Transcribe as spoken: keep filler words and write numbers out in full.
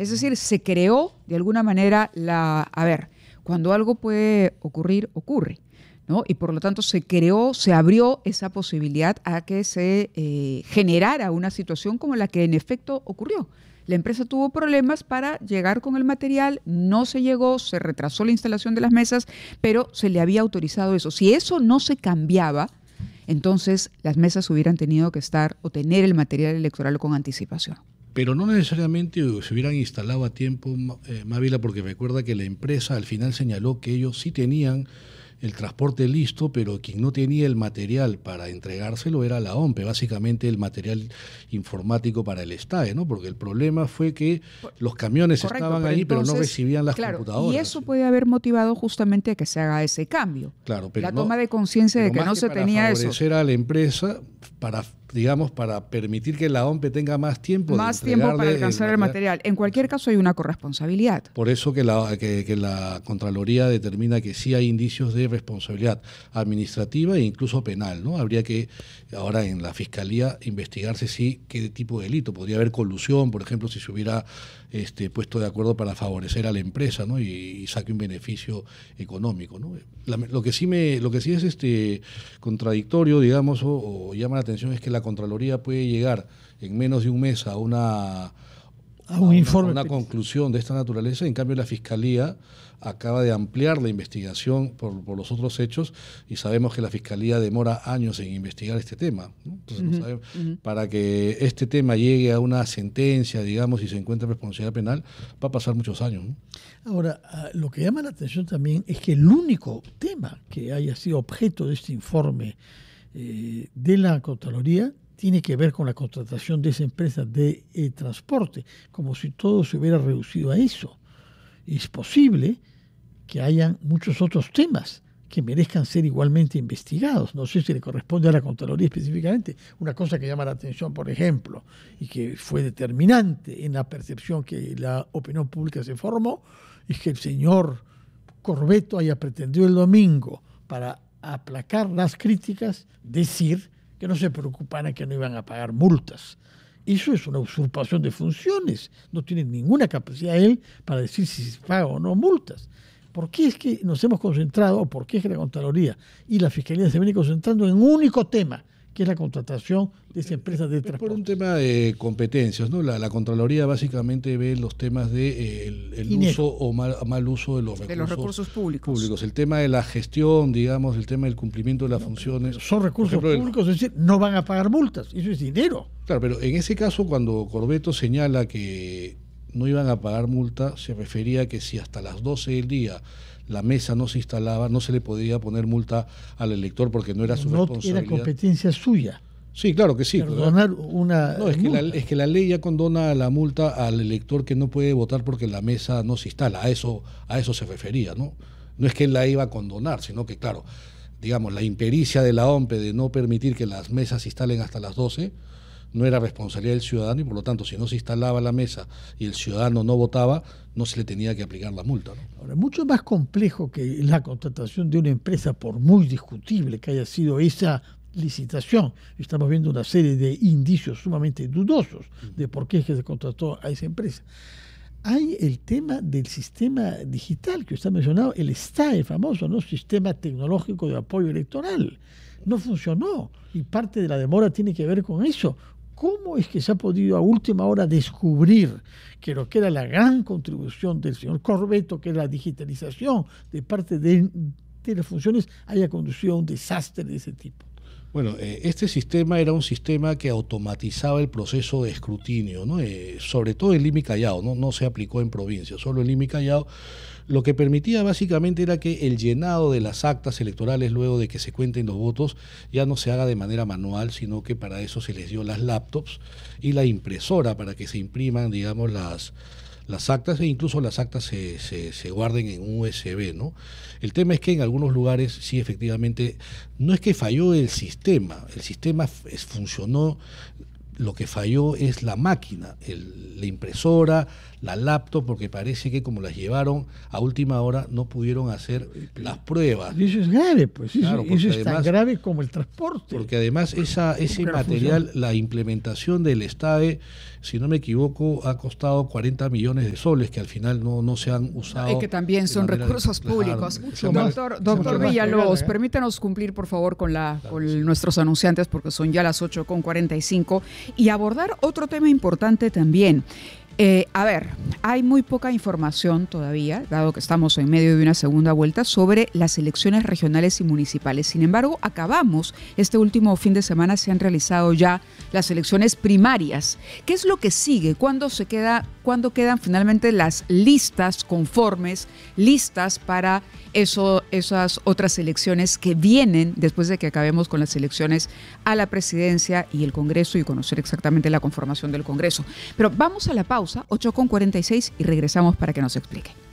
Es decir, se creó de alguna manera la... A ver, cuando algo puede ocurrir, ocurre, ¿no? Y por lo tanto se creó, se abrió esa posibilidad a que se eh, generara una situación como la que en efecto ocurrió. La empresa tuvo problemas para llegar con el material, no se llegó, se retrasó la instalación de las mesas, pero se le había autorizado eso. Si eso no se cambiaba, entonces las mesas hubieran tenido que estar o tener el material electoral con anticipación. Pero no necesariamente se hubieran instalado a tiempo, eh, Mávila, porque recuerda que la empresa al final señaló que ellos sí tenían el transporte listo, pero quien no tenía el material para entregárselo era la OMPE, básicamente el material informático para el STAE, ¿no? Porque el problema fue que los camiones Correcto, estaban pero ahí, entonces, pero no recibían las claro, computadoras. Y eso puede haber motivado justamente a que se haga ese cambio. Claro, pero la no, toma de conciencia de que no que se tenía eso. Para favorecer a la empresa, para digamos, para permitir que la OMPE tenga más tiempo más tiempo para alcanzar el material. el material. En cualquier caso hay una corresponsabilidad. Por eso que la, que, que la Contraloría determina que sí hay indicios de responsabilidad administrativa e incluso penal, ¿no? Habría que ahora en la Fiscalía investigarse si qué tipo de delito. Podría haber colusión, por ejemplo, si se hubiera este, puesto de acuerdo para favorecer a la empresa, ¿no? y, y saque un beneficio económico, ¿no? La, lo que sí me, lo que sí es este contradictorio, digamos, o, o llama la atención es que la Contraloría puede llegar en menos de un mes a una, a un a informe, una, una conclusión de esta naturaleza. En cambio, la Fiscalía acaba de ampliar la investigación por, por los otros hechos y sabemos que la Fiscalía demora años en investigar este tema, ¿no? Entonces, uh-huh, no sabemos, uh-huh. Para que este tema llegue a una sentencia, digamos, y se encuentre responsabilidad penal, va a pasar muchos años, ¿no? Ahora, lo que llama la atención también es que el único tema que haya sido objeto de este informe eh, de la Contraloría tiene que ver con la contratación de esa empresa de eh, transporte, como si todo se hubiera reducido a eso. Es posible que hayan muchos otros temas que merezcan ser igualmente investigados. No sé si le corresponde a la Contraloría específicamente. Una cosa que llama la atención, por ejemplo, y que fue determinante en la percepción que la opinión pública se formó, es que el señor Corvetto haya pretendido el domingo, para aplacar las críticas, decir que no se preocuparan, que no iban a pagar multas. Eso es una usurpación de funciones. No tiene ninguna capacidad él para decir si se paga o no multas. ¿Por qué es que nos hemos concentrado, o por qué es que la Contraloría y la Fiscalía se vienen concentrando en un único tema, que es la contratación de esa empresa de transporte? Por un tema de competencias, ¿no? La, la Contraloría básicamente ve los temas de eh, el, el uso o mal, mal uso de los recursos, de los recursos públicos. públicos. El tema de la gestión, digamos, el tema del cumplimiento de las no, funciones. Son recursos ejemplo, públicos, es decir, no van a pagar multas, eso es dinero. Claro, pero en ese caso, cuando Corvetto señala que no iban a pagar multa, se refería a que si hasta las doce del día la mesa no se instalaba, no se le podía poner multa al elector porque no era su no responsabilidad. Era competencia suya. Sí, claro que sí. Perdonar una no, es que, la, es que la ley ya condona la multa al elector que no puede votar porque la mesa no se instala. A eso, a eso se refería, ¿no? No es que él la iba a condonar, sino que, claro, digamos, la impericia de la OMPE de no permitir que las mesas se instalen hasta las doce no era responsabilidad del ciudadano y, por lo tanto, si no se instalaba la mesa y el ciudadano no votaba, no se le tenía que aplicar la multa, ¿no? Ahora, mucho más complejo que la contratación de una empresa, por muy discutible que haya sido esa licitación, estamos viendo una serie de indicios sumamente dudosos de por qué es que se contrató a esa empresa. Hay el tema del sistema digital que usted ha mencionado, el STAE famoso, ¿no? Sistema Tecnológico de Apoyo Electoral. No funcionó y parte de la demora tiene que ver con eso. ¿Cómo es que se ha podido a última hora descubrir que lo que era la gran contribución del señor Corvetto, que era la digitalización de parte de, de las funciones, haya conducido a un desastre de ese tipo? Bueno, eh, este sistema era un sistema que automatizaba el proceso de escrutinio, ¿no? Eh, sobre todo en Lima y Callao, ¿no? No se aplicó en provincia, solo en Lima y Callao. Lo que permitía básicamente era que el llenado de las actas electorales luego de que se cuenten los votos ya no se haga de manera manual, sino que para eso se les dio las laptops y la impresora para que se impriman, digamos, las, las actas e incluso las actas se, se, se guarden en un U S B, ¿no? El tema es que en algunos lugares sí, efectivamente, no es que falló el sistema, el sistema es, funcionó. Lo que falló es la máquina, el, la impresora, la laptop, porque parece que como las llevaron a última hora no pudieron hacer las pruebas. Y eso es grave, pues, claro, eso, eso es además, tan grave como el transporte. Porque además esa, ese material, la implementación del STAE si no me equivoco, ha costado cuarenta millones de soles que al final no, no se han usado. Y que también son manera, recursos claro, públicos. mucho Doctor, más, doctor mucho Villalobos, más. permítanos cumplir por favor con, la, Claro, con sí. nuestros anunciantes porque son ya las ocho con cuarenta y cinco y abordar otro tema importante también. Eh, a ver, hay muy poca información todavía, dado que estamos en medio de una segunda vuelta, sobre las elecciones regionales y municipales. Sin embargo, acabamos, este último fin de semana se han realizado ya las elecciones primarias. ¿Qué es lo que sigue? ¿Cuándo se queda, cuándo quedan finalmente las listas conformes, listas para eso, esas otras elecciones que vienen después de que acabemos con las elecciones a la presidencia y el Congreso y conocer exactamente la conformación del Congreso? Pero vamos a la pausa, ocho con cuarenta y seis, y regresamos para que nos explique.